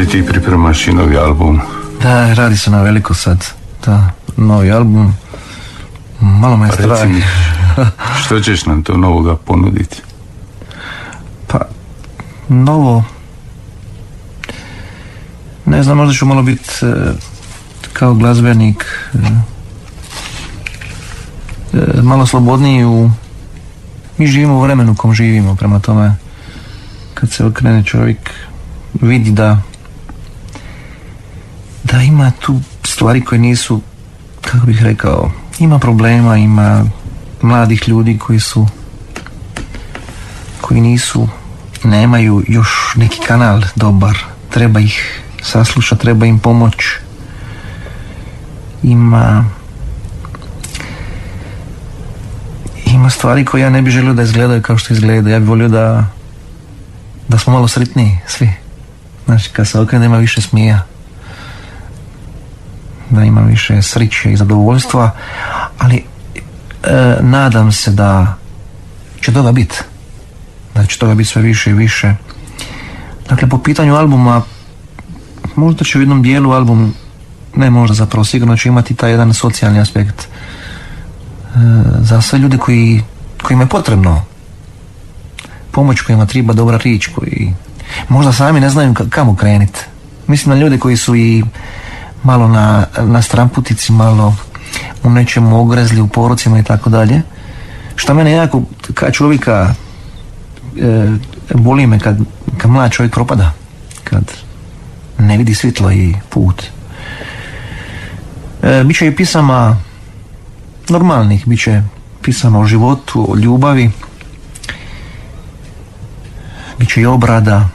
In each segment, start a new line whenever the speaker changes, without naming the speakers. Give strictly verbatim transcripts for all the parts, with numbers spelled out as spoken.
ti pripremaš i novi album.
Da, radi se na veliko sad. Da, novi album. Malo me strah.
Reci mi, što ćeš nam to novoga ponuditi?
Pa, novo... Ne znam, možda ću malo biti e, kao glazbenik e, e, malo slobodniji u... Mi živimo u vremenu u kom živimo, prema tome kad se okrene čovjek vidi da da ima tu stvari koje nisu, kako bih rekao, ima problema, ima mladih ljudi koji su koji nisu, nemaju još neki kanal dobar, treba ih saslušati, treba im pomoć. Ima ima stvari koje ja ne bih želio da izgledaju kao što izgledaju. Ja bih volio da da smo malo sretniji svi. Znači, kad se okrene ima više smija, da ima više sreće i zadovoljstva, ali e, nadam se da će toga biti, da će toga biti sve više i više. Dakle, po pitanju albuma, možda će u jednom dijelu album, ne možda, zapravo sigurno će imati taj jedan socijalni aspekt e, za sve ljude koji, kojima je potrebno pomoć, kojima treba dobra riječ, koji možda sami ne znaju kamo krenuti. Mislim na ljude koji su i malo na, na stramputici, malo u nečemu ogrezli, u porocima i tako dalje. Što mene jako, kad čovjeka e, boli me kad, kad mlad čovjek propada, kad ne vidi svjetlo i put. E, biće i pisama normalnih, biće pisama o životu, o ljubavi, biće i obrada.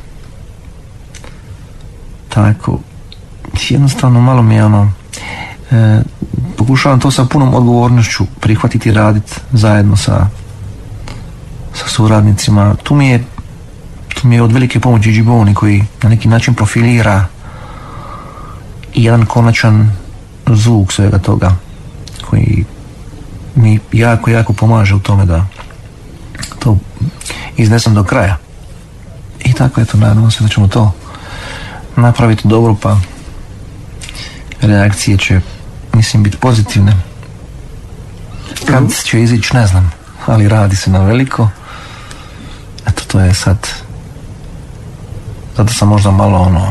Tako, jednostavno malo mi je ono, e, pokušavam to sa punom odgovornošću prihvatiti i raditi zajedno sa, sa suradnicima. Tu mi je, tu mi je od velike pomoći Džiboni koji na neki način profilira i jedan konačan zvuk svega toga, koji mi jako, jako pomaže u tome da to iznesem do kraja. I tako, eto, nadam se da ćemo to napraviti dobro, pa reakcije će, mislim, biti pozitivne. Kad će izići, ne znam, ali radi se na veliko. Eto, to je sad, zato sam možda malo ono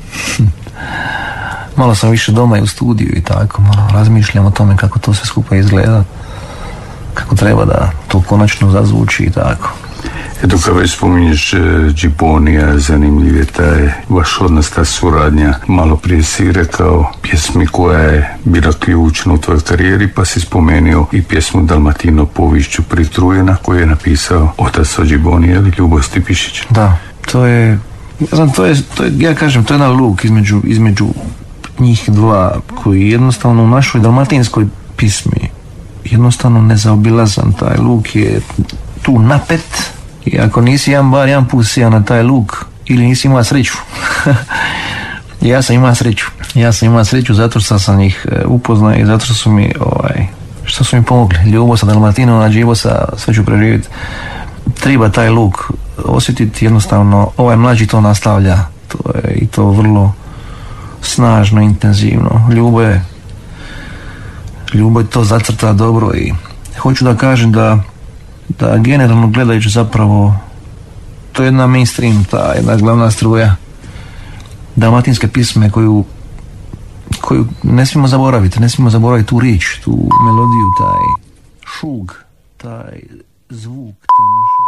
malo sam više doma i u studiju i tako, malo razmišljam o tome kako to sve skupa izgleda, kako treba da to konačno zazvuči i tako.
Eto, kad već spominješ Džibonija, zanimljiv je taj vaš odnos, ta suradnja. Malo prije si rekao pjesmi koja je bila ključna u tvojoj karijeri, pa si spomenuo i pjesmu Dalmatino povišću Pritrujena koju je napisao otac od Džibonija, ili Ljubo Stipišić.
Da, to je, ja znam, to je, to je, ja kažem, to je jedan luk između, između njih dva koji jednostavno u našoj dalmatinskoj pismi jednostavno nezaobilazan. Taj luk je tu napet i ako nisi jedan bar jedan put sijao na taj luk ili nisi imao sreću. ja sam imao sreću. Ja sam imao sreću zato što sam ih upoznao i zato što su mi ovaj, što su mi pomogli. Ljubo sa Dalmatinom, na Džibo sa sve ću preživjeti. Treba taj luk osjetiti, jednostavno ovaj mlađi to nastavlja. To je i to vrlo snažno, intenzivno. Ljubo je Ljubo je to zacrta dobro i hoću da kažem da da generalno gledajući zapravo to je jedna mainstream, ta jedna glavna struja dalmatinske pisme koju koju ne smijemo zaboraviti, ne smijemo zaboraviti tu riječ, tu melodiju, taj šug, taj zvuk te naše.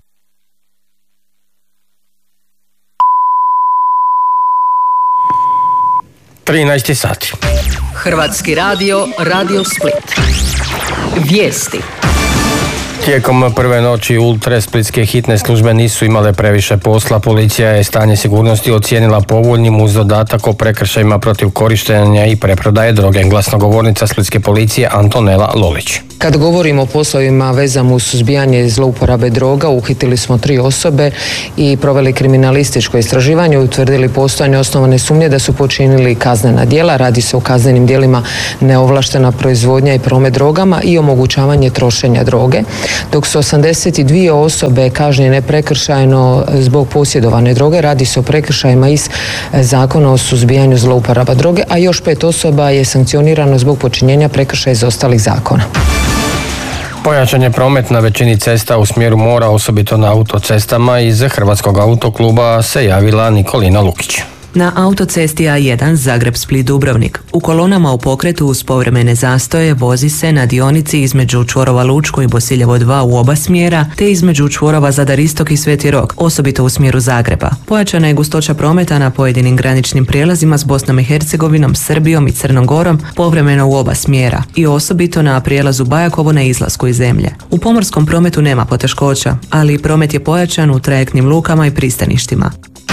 trinaest sati.
Hrvatski radio, Radio Split. Vijesti.
Tijekom prve noći ultra splitske hitne službe nisu imale previše posla. Policija je stanje sigurnosti ocijenila povoljnim uz dodatak o prekršajima protiv korištenja i preprodaje droge. Glasnogovornica splitske policije Antonela Lolić.
Kad govorimo o poslovima vezama uz suzbijanje zlouporabe droga, uhitili smo tri osobe i proveli kriminalističko istraživanje i utvrdili postojanje osnovane sumnje da su počinili kaznena djela. Radi se o kaznenim djelima neovlaštena proizvodnja i promet drogama i omogućavanje trošenja droge, dok su osamdeset dvije osobe kažnjene prekršajno zbog posjedovane droge. Radi se o prekršajima iz Zakona o suzbijanju zlouporaba droge, a još pet osoba je sankcionirano zbog počinjenja prekršaja iz ostalih zakona.
Pojačan je promet na većini cesta u smjeru mora, osobito na autocestama. Iz Hrvatskog autokluba se javila Nikolina Lukić.
Na autocesti A jedan Zagreb-Split-Dubrovnik u kolonama u pokretu uz povremene zastoje vozi se na dionici između čvorova Lučko i Bosiljevo dva u oba smjera, te između čvorova Zadar Istok i Sveti Rok, osobito u smjeru Zagreba. Pojačana je gustoća prometa na pojedinim graničnim prijelazima s Bosnom i Hercegovinom, Srbijom i Crnom Gorom, povremeno u oba smjera i osobito na prijelazu Bajakovo na izlasku iz zemlje. U pomorskom prometu nema poteškoća, ali promet je pojačan u trajektnim lukama i pristaništima.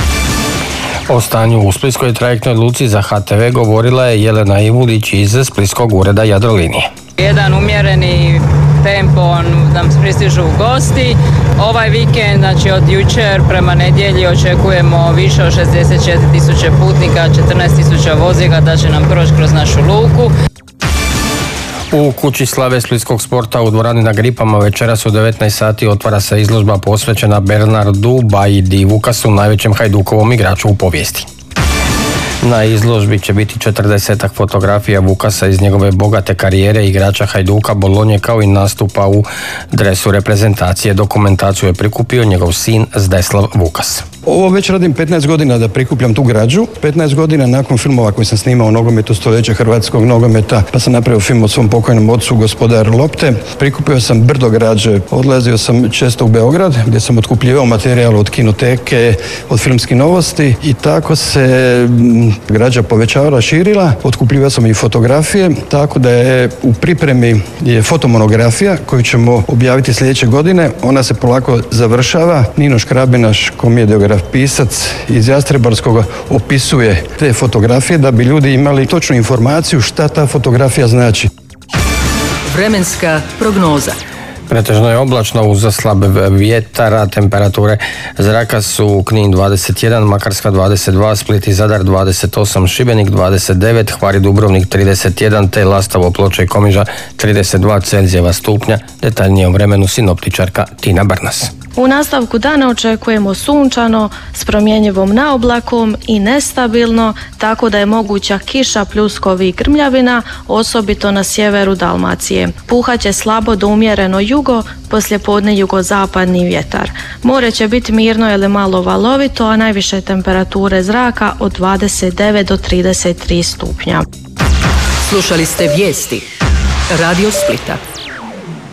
O stanju u splitskoj trajektnoj luci za H T V govorila je Jelena Ivulić iz Splitskog ureda Jadrolinije.
Jedan umjereni tempo nam pristižu gosti. Ovaj vikend, znači od jučer prema nedjelji, očekujemo više od šezdeset četiri tisuće putnika, četrnaest tisuća vozila da će nam proći kroz našu luku.
U kući slave splitskog sporta u dvorani na Gripama večeras u devetnaest sati otvara se izložba posvećena Bernardu Baidi Vukasu, najvećem Hajdukovom igraču u povijesti. Na izložbi će biti četrdesetak fotografija Vukasa iz njegove bogate karijere igrača Hajduka, Bolonje, kao i nastupa u dresu reprezentacije. Dokumentaciju je prikupio njegov sin Zdeslav Vukas.
Ovo već radim petnaest godina da prikupljam tu građu. petnaest godina nakon filmova koji sam snimao o nogometu, stoljeće hrvatskog nogometa, pa sam napravio film o svom pokojnom ocu, Gospodar lopte. Prikupio sam brdo građe. Odlazio sam često u Beograd gdje sam otkupljivao materijal od kinoteke, od filmskih novosti i tako se građa povećavala, širila. Otkupljivao sam i fotografije, tako da je u pripremi je fotomonografija koju ćemo objaviti sljedeće godine. Ona se polako završava. Nino Škrabe, naš komediograf, pisac iz Jastrebarskog, opisuje te fotografije da bi ljudi imali točnu informaciju šta ta fotografija znači.
Vremenska prognoza.
Pretežno je oblačno uz slab vjetar, a temperature zraka su Knin dvadeset jedan, Makarska dvadeset dva, Split i Zadar dvadeset osam, Šibenik dvadeset devet, Hvar i Dubrovnik trideset jedan, te Lastovo, Ploče i Komiža trideset dva Celzijeva stupnja. Detaljnije o vremenu sinoptičarka Tina Brnas.
U nastavku dana očekujemo sunčano s promjenjivom naoblakom i nestabilno, tako da je moguća kiša, pljuskovi i grmljavina, osobito na sjeveru Dalmacije. Puhaće slabo do umjereno jugo, poslijepodne jugozapadni vjetar. More će biti mirno ili malo valovito, a najviše temperature zraka od dvadeset devet do trideset tri stupnja.
Slušali ste vijesti Radio Splita.